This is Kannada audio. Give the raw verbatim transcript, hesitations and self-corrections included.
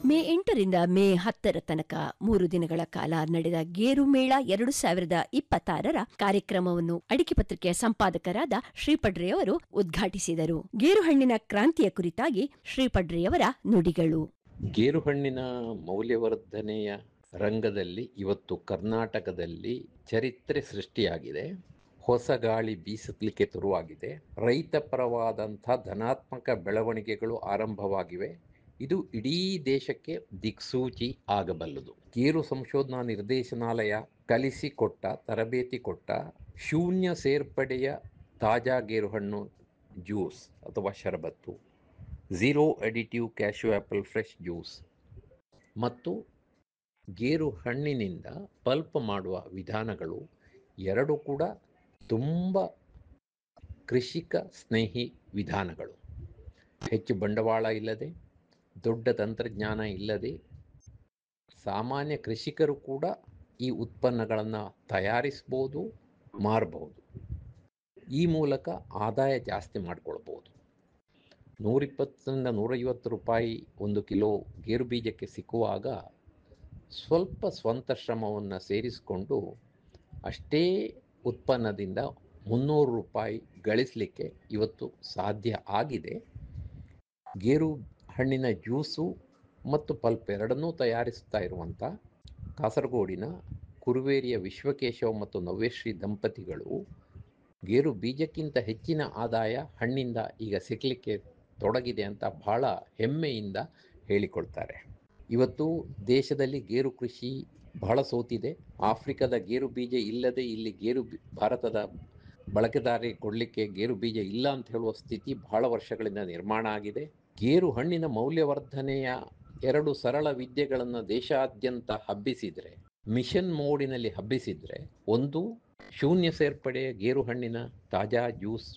ಮೇ ಎಂಟರಿಂದ ಮೇ ಹತ್ತರ ತನಕ ಮೂರು ದಿನಗಳ ಕಾಲ ನಡೆದ ಗೇರು ಮೇಳ ಎರಡು ಸಾವಿರದ ಇಪ್ಪತ್ತಾರರ ಕಾರ್ಯಕ್ರಮವನ್ನು ಅಡಿಕೆ ಪತ್ರಿಕೆಯ ಸಂಪಾದಕರಾದ ಶ್ರೀಪಡ್ರೆಯವರು ಉದ್ಘಾಟಿಸಿದರು. ಗೇರುಹಣ್ಣಿನ ಕ್ರಾಂತಿಯ ಕುರಿತಾಗಿ ಶ್ರೀಪಡ್ರೆಯವರ ನುಡಿಗಳು. ಗೇರುಹಣ್ಣಿನ ಮೌಲ್ಯವರ್ಧನೆಯ ರಂಗದಲ್ಲಿ ಇವತ್ತು ಕರ್ನಾಟಕದಲ್ಲಿ ಚರಿತ್ರೆ ಸೃಷ್ಟಿಯಾಗಿದೆ. ಹೊಸ ಗಾಳಿ ಬೀಸಲಿಕ್ಕೆ ಶುರುವಾಗಿದೆ. ರೈತ ಪರವಾದಂಥ ಧನಾತ್ಮಕ ಬೆಳವಣಿಗೆಗಳು ಆರಂಭವಾಗಿವೆ. ಇದು ಇಡೀ ದೇಶಕ್ಕೆ ದಿಕ್ಸೂಚಿ ಆಗಬಲ್ಲದು. ಗೇರು ಸಂಶೋಧನಾ ನಿರ್ದೇಶನಾಲಯ ಕಲಿಸಿಕೊಟ್ಟ ತರಬೇತಿ ಕೊಟ್ಟ ಶೂನ್ಯ ಸೇರ್ಪಡೆಯ ತಾಜಾ ಗೇರುಹಣ್ಣು ಜ್ಯೂಸ್ ಅಥವಾ ಶರಬತ್ತು, zero additive cashew apple fresh juice ಮತ್ತು ಗೇರು ಹಣ್ಣಿನಿಂದ ಪಲ್ಪ್ ಮಾಡುವ ವಿಧಾನಗಳು ಎರಡು ಕೂಡ ತುಂಬ ಕೃಷಿಕ ಸ್ನೇಹಿ ವಿಧಾನಗಳು. ಹೆಚ್ಚು ಬಂಡವಾಳ ಇಲ್ಲದೆ, ದೊಡ್ಡ ತಂತ್ರಜ್ಞಾನ ಇಲ್ಲದೆ ಸಾಮಾನ್ಯ ಕೃಷಿಕರು ಕೂಡ ಈ ಉತ್ಪನ್ನಗಳನ್ನು ತಯಾರಿಸ್ಬೋದು, ಮಾರಬಹುದು. ಈ ಮೂಲಕ ಆದಾಯ ಜಾಸ್ತಿ ಮಾಡಿಕೊಳ್ಬೋದು. ನೂರಿಪ್ಪತ್ತರಿಂದ ನೂರೈವತ್ತು ರೂಪಾಯಿ ಒಂದು ಕಿಲೋ ಗೇರು ಬೀಜಕ್ಕೆ ಸಿಕ್ಕುವಾಗ ಸ್ವಲ್ಪ ಸ್ವಂತ ಶ್ರಮವನ್ನು ಸೇರಿಸಿಕೊಂಡು ಅಷ್ಟೇ ಉತ್ಪನ್ನದಿಂದ ಮುನ್ನೂರು ರೂಪಾಯಿ ಗಳಿಸಲಿಕ್ಕೆ ಇವತ್ತು ಸಾಧ್ಯ ಆಗಿದೆ. ಗೇರು ಹಣ್ಣಿನ ಜ್ಯೂಸು ಮತ್ತು ಪಲ್ಪ್ ಎರಡನ್ನೂ ತಯಾರಿಸ್ತಾ ಇರುವಂಥ ಕಾಸರಗೋಡಿನ ಕುರುವೇರಿಯ ವಿಶ್ವಕೇಶವ ಮತ್ತು ನವ್ಯಶ್ರೀ ದಂಪತಿಗಳು ಗೇರು ಬೀಜಕ್ಕಿಂತ ಹೆಚ್ಚಿನ ಆದಾಯ ಹಣ್ಣಿಂದ ಈಗ ಸಿಕ್ಕಲಿಕ್ಕೆ ತೊಡಗಿದೆ ಅಂತ ಬಹಳ ಹೆಮ್ಮೆಯಿಂದ ಹೇಳಿಕೊಳ್ತಾರೆ. ಇವತ್ತು ದೇಶದಲ್ಲಿ ಗೇರು ಕೃಷಿ ಬಹಳ ಸೋತಿದೆ. ಆಫ್ರಿಕಾದ ಗೇರು ಬೀಜ ಇಲ್ಲದೆ ಇಲ್ಲಿ ಗೇರು ಭಾರತದ ಬಳಕೆದಾರರಿಗೆ ಕೊಡಲಿಕ್ಕೆ ಗೇರು ಬೀಜ ಇಲ್ಲ ಅಂತ ಹೇಳುವ ಸ್ಥಿತಿ ಬಹಳ ವರ್ಷಗಳಿಂದ ನಿರ್ಮಾಣ ಆಗಿದೆ. ಗೇರು ಹಣ್ಣಿನ ಮೌಲ್ಯವರ್ಧನೆಯ ಎರಡು ಸರಳ ವಿದ್ಯೆಗಳನ್ನು ದೇಶಾದ್ಯಂತ ಹಬ್ಬಿಸಿದರೆ, ಮಿಷನ್ ಮೋಡಿನಲ್ಲಿ ಹಬ್ಬಿಸಿದರೆ, ಒಂದು ಶೂನ್ಯ ಸೇರ್ಪಡೆಯ ಗೇರು ಹಣ್ಣಿನ ತಾಜಾ ಜ್ಯೂಸ್